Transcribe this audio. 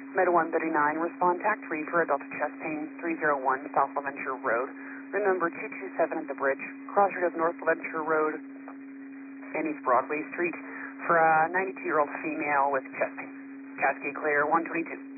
Meta 139, respond TAC 3 for adult chest pain, 301 South LaVenture Road. Room number 227 at the bridge. Crossroad of North LaVenture Road and East Broadway Street for a 92-year-old female with chest pain. Cascade clear, 122.